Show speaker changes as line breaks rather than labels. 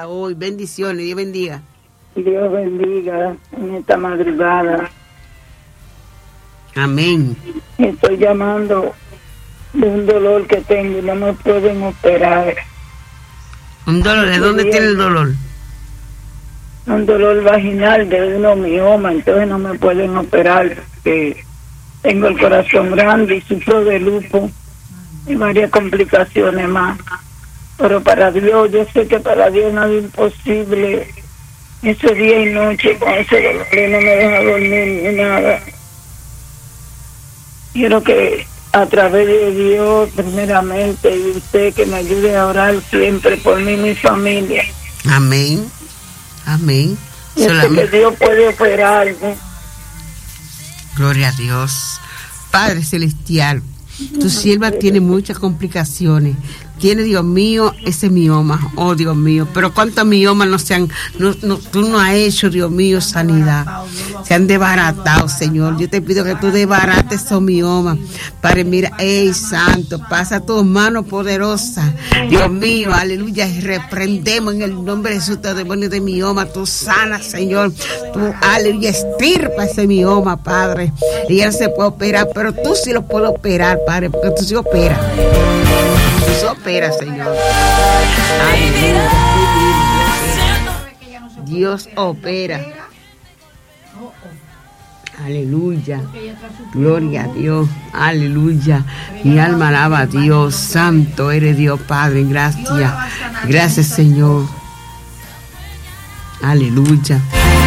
hasta hoy. Bendiciones, Dios bendiga.
Dios bendiga en esta madrugada.
Amén.
Estoy llamando de un dolor que tengo y no me pueden operar.
¿Un dolor? ¿De dónde tiene el dolor?
Un dolor vaginal de un mioma, entonces no me pueden operar porque tengo el corazón grande y sufro de lupus y varias complicaciones más. Pero para Dios, yo sé que para Dios nada es imposible. Ese día y noche con ese dolor no me deja dormir ni nada. Quiero que a través de Dios, primeramente, y usted que me ayude a orar siempre por mí y mi familia.
Amén. Amén.
Yo sé que Dios puede operarme.
Gloria a Dios. Padre Celestial, tu sierva tiene muchas complicaciones. Tiene, Dios mío, ese mioma. Oh, Dios mío. Pero cuántos miomas tú no has hecho, Dios mío, sanidad. Se han desbaratado, Señor. Yo te pido que tú desbarates esos miomas. Padre, mira, ey, santo, pasa tus manos poderosas. Dios mío, aleluya. Y reprendemos en el nombre de Jesús, todo demonio de mioma. Tú sanas, Señor. Tú, aleluya, estirpa ese mioma, Padre. Y él se puede operar, pero tú sí lo puedes operar, Padre, porque tú sí operas. Tú operas, Señor. Aleluya. Dios opera. Aleluya. Gloria a Dios. Aleluya. Mi alma alaba a Dios. Santo eres Dios, Padre. Gracias. Gracias, Señor. Aleluya.